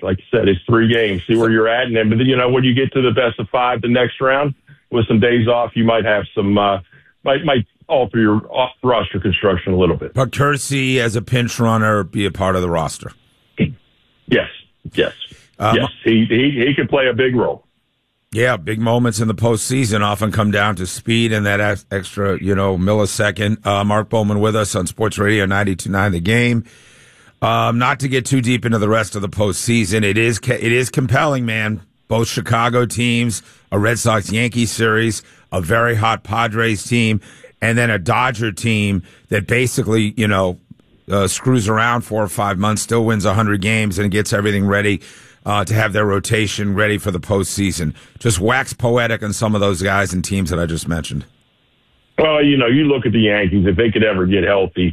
Like you said, it's 3 games. See where you're at. And then, when you get to the best of 5 the next round, with some days off, you might have some might alter your roster construction a little bit. But Kersey, as a pinch runner, be a part of the roster. Yes. Yes. He could play a big role. Yeah, big moments in the postseason often come down to speed and that extra, millisecond. Mark Bowman with us on Sports Radio 92.9 The Game. Not to get too deep into the rest of the postseason, it is compelling, man. Both Chicago teams, a Red Sox-Yankees series, a very hot Padres team, and then a Dodger team that basically, screws around 4 or 5 months, still wins 100 games, and gets everything ready to have their rotation ready for the postseason. Just wax poetic on some of those guys and teams that I just mentioned. Well, you look at the Yankees, if they could ever get healthy,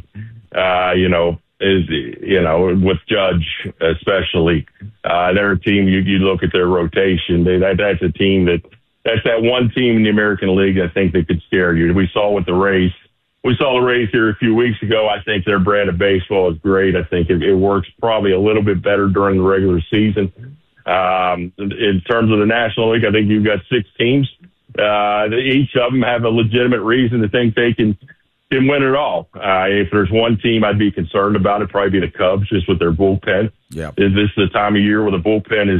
with Judge especially, they're a team, you look at their rotation, that's a team that's that one team in the American League I think that could scare you. We saw with the Rays. We saw the Rays here a few weeks ago. I think their brand of baseball is great. I think it works probably a little bit better during the regular season. In terms of the National League, I think you've got 6 teams. Each of them have a legitimate reason to think they can win it all. If there's one team I'd be concerned about, it'd probably be the Cubs, just with their bullpen. Yeah. This is the time of year where the bullpen's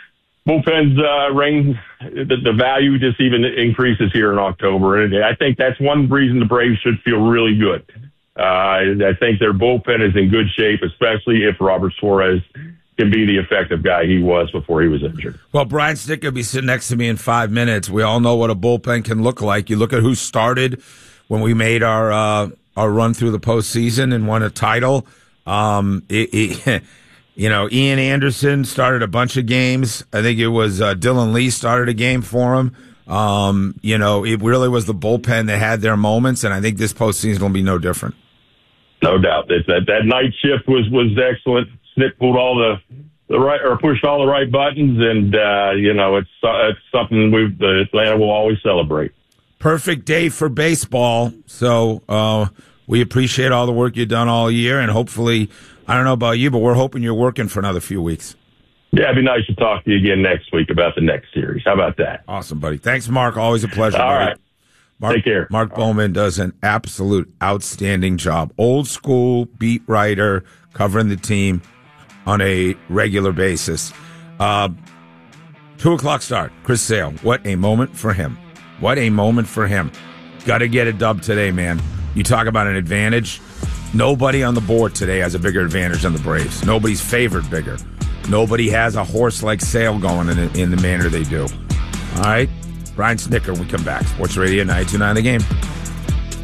ring, the value just even increases here in October. And I think that's one reason the Braves should feel really good. I think their bullpen is in good shape, especially if Robert Suarez can be the effective guy he was before he was injured. Well, Brian Stick will be sitting next to me in 5 minutes. We all know what a bullpen can look like. You look at who started when we made our run through the postseason and won a title. Ian Anderson started a bunch of games. I think it was Dylan Lee started a game for him. It really was the bullpen that had their moments, and I think this postseason will be no different. No doubt. That night shift was excellent. Snit pulled all pushed all the right buttons, and it's something the Atlanta will always celebrate. Perfect day for baseball. So we appreciate all the work you've done all year, and hopefully, I don't know about you, but we're hoping you're working for another few weeks. Yeah, it'd be nice to talk to you again next week about the next series. How about that? Awesome, buddy. Thanks, Mark. Always a pleasure. All buddy. right. Mark, take care. Mark Bowman does an absolute outstanding job. Old school beat writer covering the team on a regular basis. 2:00 start. Chris Sale. What a moment for him. What a moment for him. Got to get a dub today, man. You talk about an advantage. Nobody on the board today has a bigger advantage than the Braves. Nobody's favored bigger. Nobody has a horse like Sale going in the manner they do. All right? Brian Snitker, we come back. Sports Radio 92.9 The Game.